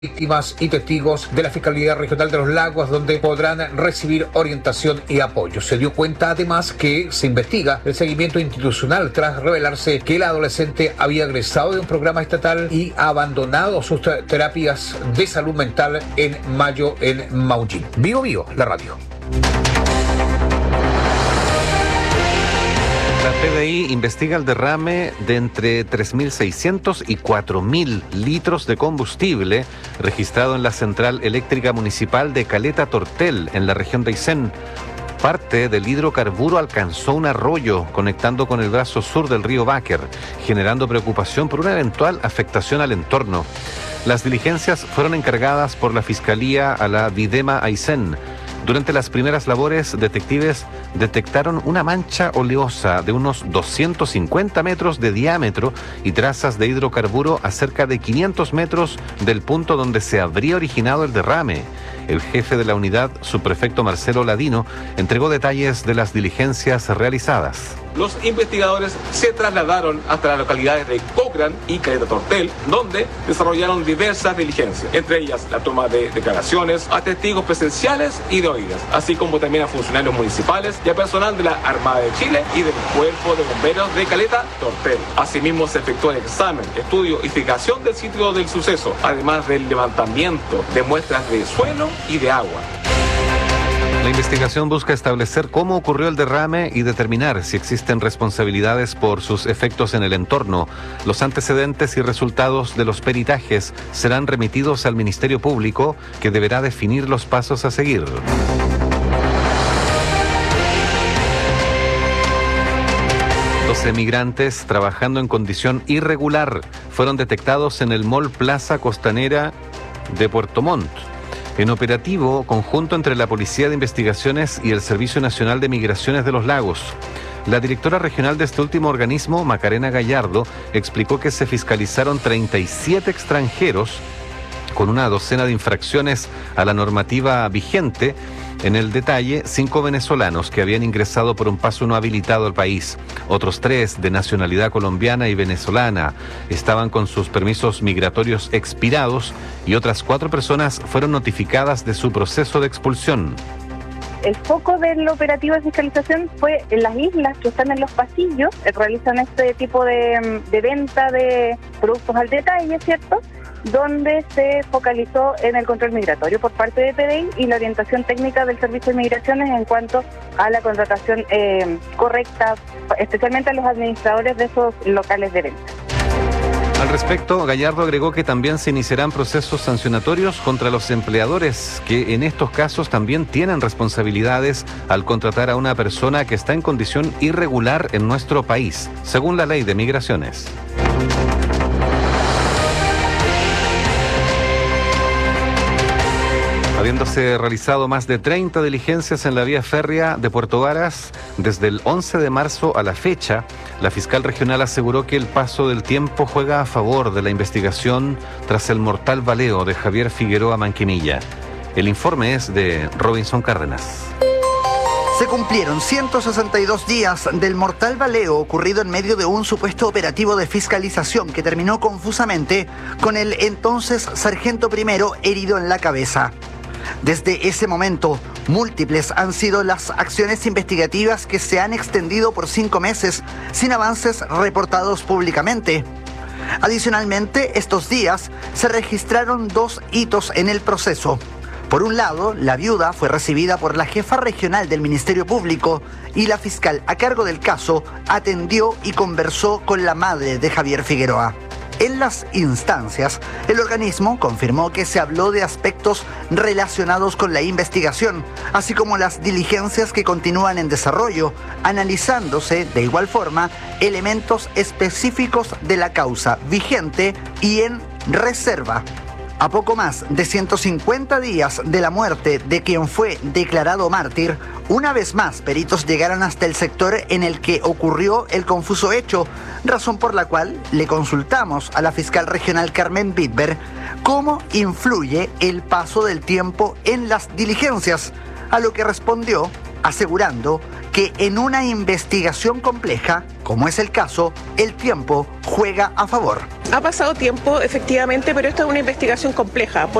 víctimas y testigos de la Fiscalía Regional de los Lagos, donde podrán recibir orientación y apoyo. Se dio cuenta además que se investiga el seguimiento institucional tras revelarse que el adolescente había egresado de un programa estatal y ha abandonado sus terapias de salud mental en mayo en Maullín. Vivo, la radio. La PDI investiga el derrame de entre 3.600 y 4.000 litros de combustible registrado en la central eléctrica municipal de Caleta Tortel, en la región de Aysén. Parte del hidrocarburo alcanzó un arroyo conectando con el brazo sur del río Báquer, generando preocupación por una eventual afectación al entorno. Las diligencias fueron encargadas por la Fiscalía a la Videma Aysén. Durante las primeras labores, detectives detectaron una mancha oleosa de unos 250 metros de diámetro y trazas de hidrocarburo a cerca de 500 metros del punto donde se habría originado el derrame. El jefe de la unidad, subprefecto Marcelo Ladino, entregó detalles de las diligencias realizadas. Los investigadores se trasladaron hasta las localidades de Cochrane y Caleta Tortel, donde desarrollaron diversas diligencias, entre ellas la toma de declaraciones a testigos presenciales y de oídas, así como también a funcionarios municipales y a personal de la Armada de Chile y del Cuerpo de Bomberos de Caleta Tortel. Asimismo, se efectuó el examen, estudio y fijación del sitio del suceso, además del levantamiento de muestras de suelo y de agua. La investigación busca establecer cómo ocurrió el derrame y determinar si existen responsabilidades por sus efectos en el entorno. Los antecedentes y resultados de los peritajes serán remitidos al Ministerio Público, que deberá definir los pasos a seguir. 12 migrantes trabajando en condición irregular fueron detectados en el Mall Plaza Costanera de Puerto Montt. En operativo conjunto entre la Policía de Investigaciones y el Servicio Nacional de Migraciones de los Lagos. La directora regional de este último organismo, Macarena Gallardo, explicó que se fiscalizaron 37 extranjeros con una docena de infracciones a la normativa vigente. En el detalle, 5 venezolanos que habían ingresado por un paso no habilitado al país. Otros 3 de nacionalidad colombiana y venezolana estaban con sus permisos migratorios expirados y otras 4 personas fueron notificadas de su proceso de expulsión. El foco del operativo de fiscalización fue en las islas que están en los pasillos, realizan este tipo de venta de productos al detalle, ¿cierto?, donde se focalizó en el control migratorio por parte de PDI y la orientación técnica del Servicio de Migraciones en cuanto a la contratación correcta, especialmente a los administradores de esos locales de venta. Al respecto, Gallardo agregó que también se iniciarán procesos sancionatorios contra los empleadores, que en estos casos también tienen responsabilidades al contratar a una persona que está en condición irregular en nuestro país, según la Ley de Migraciones. Habiéndose realizado más de 30 diligencias en la vía férrea de Puerto Varas desde el 11 de marzo a la fecha, la fiscal regional aseguró que el paso del tiempo juega a favor de la investigación tras el mortal baleo de Javier Figueroa Manquimilla. El informe es de Robinson Cárdenas. Se cumplieron 162 días del mortal baleo ocurrido en medio de un supuesto operativo de fiscalización que terminó confusamente con el entonces sargento primero herido en la cabeza. Desde ese momento, múltiples han sido las acciones investigativas que se han extendido por 5 meses sin avances reportados públicamente. Adicionalmente, estos días se registraron 2 hitos en el proceso. Por un lado, la viuda fue recibida por la jefa regional del Ministerio Público y la fiscal a cargo del caso atendió y conversó con la madre de Javier Figueroa. En las instancias, el organismo confirmó que se habló de aspectos relacionados con la investigación, así como las diligencias que continúan en desarrollo, analizándose de igual forma elementos específicos de la causa vigente y en reserva. A poco más de 150 días de la muerte de quien fue declarado mártir, una vez más peritos llegaron hasta el sector en el que ocurrió el confuso hecho, razón por la cual le consultamos a la fiscal regional Carmen Bitber cómo influye el paso del tiempo en las diligencias, a lo que respondió asegurando que en una investigación compleja, como es el caso, el tiempo juega a favor. Ha pasado tiempo, efectivamente, pero esta es una investigación compleja.